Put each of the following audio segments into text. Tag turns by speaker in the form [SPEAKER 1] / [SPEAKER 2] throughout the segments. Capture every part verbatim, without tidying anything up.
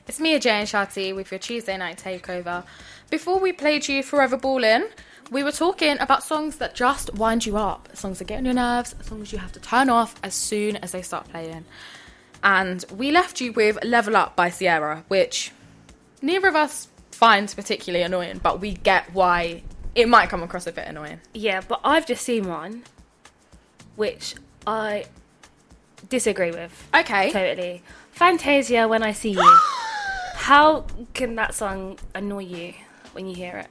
[SPEAKER 1] It's Mia J and Shati with your Tuesday night takeover. Before we played you Forever Ballin', we were talking about songs that just wind you up, songs that get on your nerves, songs you have to turn off as soon as they start playing. And we left you with Level Up by Ciara, which neither of us finds particularly annoying, but we get why it might come across a bit annoying.
[SPEAKER 2] Yeah, but I've just seen one, which I disagree with.
[SPEAKER 1] Okay.
[SPEAKER 2] Totally. Fantasia, When I See You. How can that song annoy you when you hear it?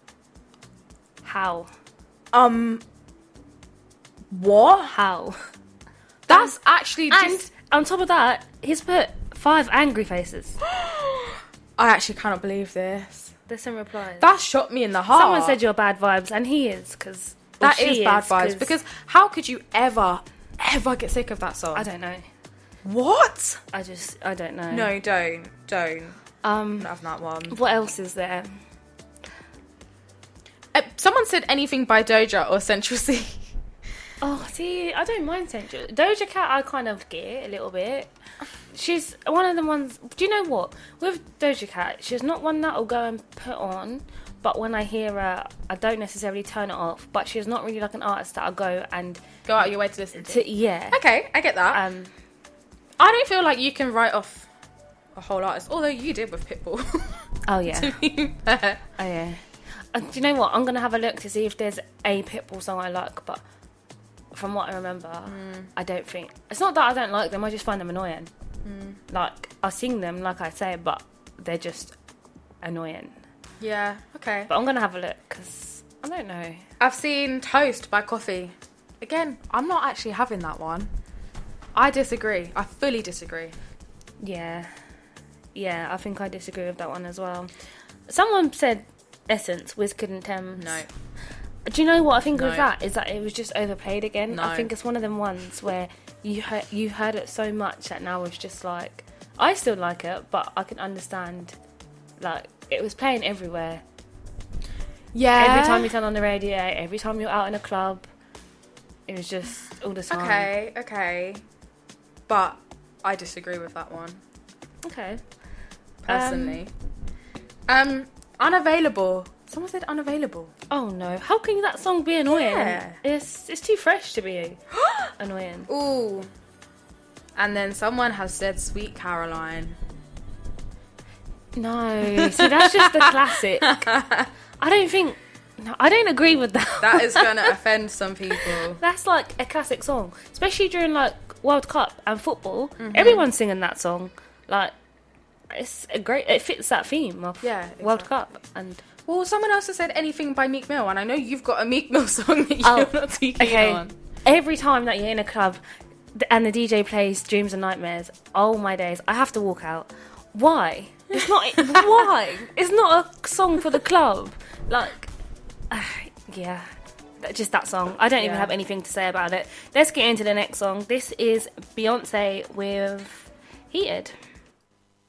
[SPEAKER 2] How?
[SPEAKER 1] Um, what?
[SPEAKER 2] How?
[SPEAKER 1] That's and, actually just...
[SPEAKER 2] And on top of that, he's put five angry faces.
[SPEAKER 1] I actually cannot believe this.
[SPEAKER 2] There's some replies.
[SPEAKER 1] That shot me in the heart.
[SPEAKER 2] Someone said you're bad vibes, and he is, because...
[SPEAKER 1] That is bad vibes, because how could you ever, ever get sick of that song?
[SPEAKER 2] I don't know.
[SPEAKER 1] What?
[SPEAKER 2] I just, I don't know.
[SPEAKER 1] No, don't. Don't.
[SPEAKER 2] Um,
[SPEAKER 1] don't have that one.
[SPEAKER 2] What else is there?
[SPEAKER 1] Uh, someone said anything by Doja or Central C.
[SPEAKER 2] Oh, see, I don't mind Central. Doja Cat, I kind of get a little bit. She's one of the ones... Do you know what? With Doja Cat, she's not one that I'll go and put on, but when I hear her, I don't necessarily turn it off, but she's not really like an artist that I'll go and...
[SPEAKER 1] Go out your way to listen to.
[SPEAKER 2] to yeah.
[SPEAKER 1] Okay, I get that.
[SPEAKER 2] Um,
[SPEAKER 1] I don't feel like you can write off a whole artist, although you did with Pitbull.
[SPEAKER 2] Oh, yeah.
[SPEAKER 1] To be fair.
[SPEAKER 2] Oh, yeah. Uh, do you know what? I'm going to have a look to see if there's a Pitbull song I like, but from what I remember, mm. I don't think... It's not that I don't like them, I just find them annoying. Mm. Like, I sing them, like I say, but they're just annoying.
[SPEAKER 1] Yeah, okay.
[SPEAKER 2] But I'm going to have a look, because I don't know.
[SPEAKER 1] I've seen Toast by Coffee. Again, I'm not actually having that one. I disagree. I fully disagree.
[SPEAKER 2] Yeah. Yeah, I think I disagree with that one as well. Someone said Essence, Wizkid and Thames.
[SPEAKER 1] No.
[SPEAKER 2] Do you know what I think
[SPEAKER 1] no.
[SPEAKER 2] with that? Is that it was just overplayed again.
[SPEAKER 1] No.
[SPEAKER 2] I think it's one of them ones where you heard, you heard it so much that now it's just like... I still like it, but I can understand... Like, it was playing everywhere.
[SPEAKER 1] Yeah.
[SPEAKER 2] Every time you turn on the radio, every time you're out in a club, it was just all the time.
[SPEAKER 1] Okay, okay. But I disagree with that one.
[SPEAKER 2] Okay.
[SPEAKER 1] Personally. Um, um Unavailable. Someone said Unavailable.
[SPEAKER 2] Oh no. How can that song be annoying?
[SPEAKER 1] Yeah.
[SPEAKER 2] It's it's too fresh to be annoying.
[SPEAKER 1] Ooh. And then someone has said Sweet Caroline.
[SPEAKER 2] No. See, that's just the classic. I don't think... No, I don't agree with that.
[SPEAKER 1] That is going to offend some people.
[SPEAKER 2] That's like a classic song. Especially during like World Cup and football. Mm-hmm. Everyone's singing that song. Like, it's a great... It fits that theme of
[SPEAKER 1] yeah, exactly.
[SPEAKER 2] World Cup. And
[SPEAKER 1] well, someone else has said anything by Meek Mill, and I know you've got a Meek Mill song that you're
[SPEAKER 2] oh,
[SPEAKER 1] not speaking
[SPEAKER 2] okay.
[SPEAKER 1] on.
[SPEAKER 2] Every time that you're in a club and the D J plays Dreams and Nightmares, oh my days, I have to walk out. Why? It's not... Why? It's not a song for the club. Like, uh, yeah. Just that song. I don't yeah. even have anything to say about it. Let's get into the next song. This is Beyonce with Heated.